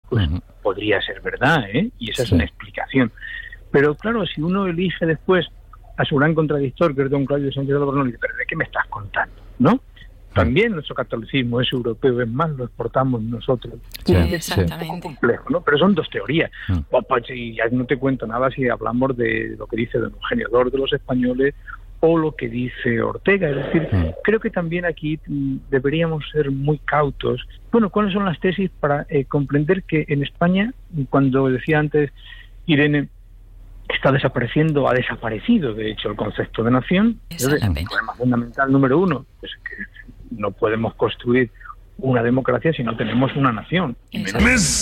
pues podría ser verdad, y esa es una explicación. Pero claro, si uno elige después a su gran contradictor, que es don Claudio Sánchez Albornoz, pero ¿de qué me estás contando? ¿No? También nuestro catolicismo es europeo, es más, lo exportamos nosotros. Exactamente. Es un poco complejo, ¿no? Pero son dos teorías. Y ya no te cuento nada si hablamos de lo que dice don Eugenio Dor de los españoles o lo que dice Ortega. Es decir, creo que también aquí deberíamos ser muy cautos. Bueno, ¿cuáles son las tesis para comprender que en España, cuando decía antes Irene, está desapareciendo, ha desaparecido, de hecho, el concepto de nación? Es el problema fundamental número uno, es que no podemos construir una democracia si no tenemos una nación. De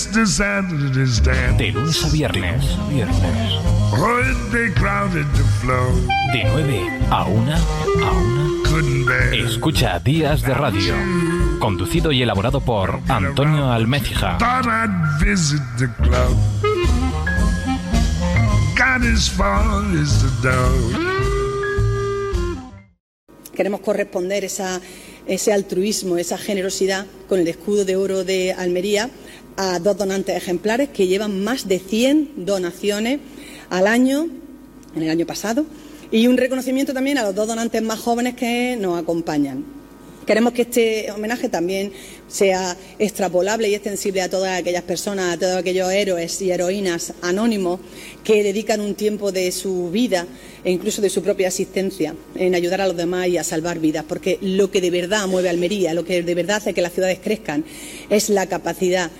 lunes a viernes. De 9 a 1. Escucha Días de Radio. Conducido y elaborado por Antonio Almécija. Queremos corresponder ese altruismo, esa generosidad con el escudo de oro de Almería a 2 donantes ejemplares que llevan más de 100 donaciones al año, en el año pasado, y un reconocimiento también a los 2 donantes más jóvenes que nos acompañan. Queremos que este homenaje también sea extrapolable y extensible a todas aquellas personas, a todos aquellos héroes y heroínas anónimos que dedican un tiempo de su vida e incluso de su propia existencia en ayudar a los demás y a salvar vidas, porque lo que de verdad mueve a Almería, lo que de verdad hace que las ciudades crezcan, es la capacidad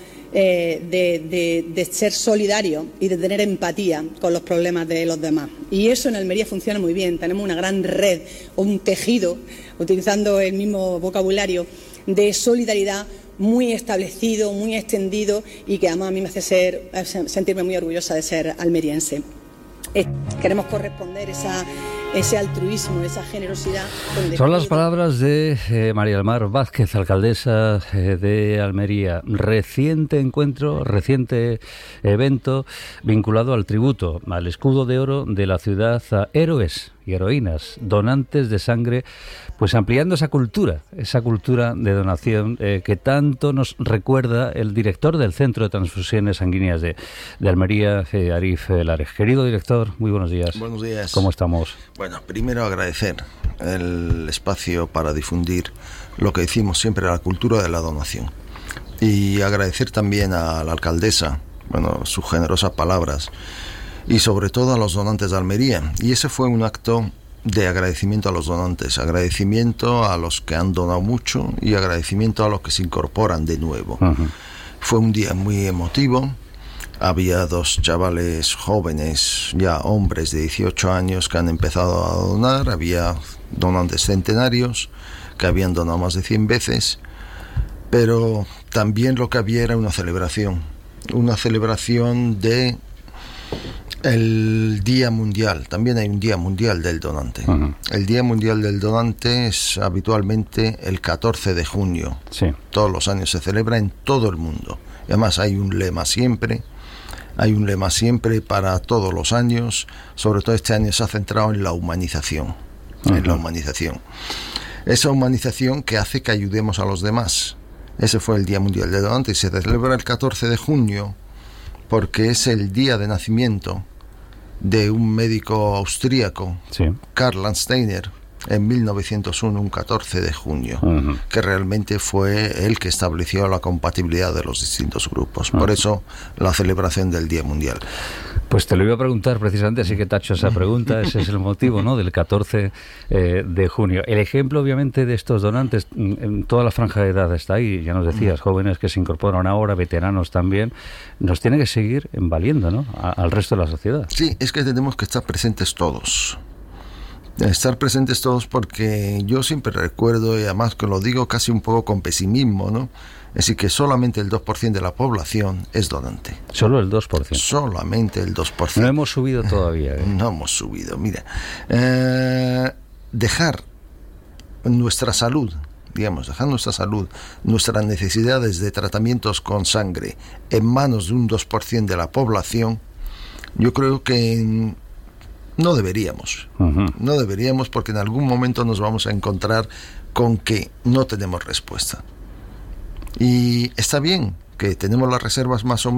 de ser solidario y de tener empatía con los problemas de los demás. Y eso en Almería funciona muy bien. Tenemos una gran red, o un tejido, utilizando el mismo vocabulario, de solidaridad muy establecido, muy extendido, y que además a mí me hace sentirme muy orgullosa de ser almeriense. Queremos corresponder ese altruismo, esa generosidad. Son las palabras de María del Mar Vázquez, alcaldesa de Almería. Reciente encuentro, reciente evento vinculado al tributo, al escudo de oro de la ciudad a héroes y heroínas, donantes de sangre, pues ampliando esa cultura de donación que tanto nos recuerda el director del Centro de Transfusiones Sanguíneas de Almería, Arif Larej. Querido director, muy buenos días. Buenos días. ¿Cómo estamos? Bueno, primero agradecer el espacio para difundir lo que decimos siempre, la cultura de la donación. Y agradecer también a la alcaldesa, sus generosas palabras, y sobre todo a los donantes de Almería. Y ese fue un acto de agradecimiento a los donantes, agradecimiento a los que han donado mucho y agradecimiento a los que se incorporan de nuevo. Fue un día muy emotivo. Había 2 chavales jóvenes, ya hombres de 18 años, que han empezado a donar. Había donantes centenarios que habían donado más de 100 veces, pero también lo que había era una celebración de el Día Mundial. También hay un Día Mundial del Donante. El Día Mundial del Donante es habitualmente el 14 de junio. Sí. Todos los años se celebra en todo el mundo. Y además hay un lema siempre para todos los años. Sobre todo este año se ha centrado en la humanización. Esa humanización que hace que ayudemos a los demás. Ese fue el Día Mundial del Donante y se celebra el 14 de junio porque es el día de nacimiento de un médico austríaco, Karl Landsteiner, en 1901, un 14 de junio, que realmente fue el que estableció la compatibilidad de los distintos grupos. Por eso la celebración del Día Mundial. Pues te lo iba a preguntar precisamente, así que tacho esa pregunta. Ese es el motivo, ¿no?, del 14 de junio. El ejemplo, obviamente, de estos donantes, en toda la franja de edad está ahí, ya nos decías, jóvenes que se incorporan ahora, veteranos también, nos tiene que seguir valiendo, ¿no?, al resto de la sociedad. Sí, es que tenemos que estar presentes todos. Estar presentes todos, porque yo siempre recuerdo, y además que lo digo casi un poco con pesimismo, ¿no?, es decir, que solamente el 2% de la población es donante. ¿Solo el 2%? Solamente el 2%. No hemos subido todavía. No hemos subido. Mira, dejar nuestra salud, nuestras necesidades de tratamientos con sangre en manos de un 2% de la población, yo creo que no deberíamos. No deberíamos, porque en algún momento nos vamos a encontrar con que no tenemos respuesta. Y está bien que tenemos las reservas más o menos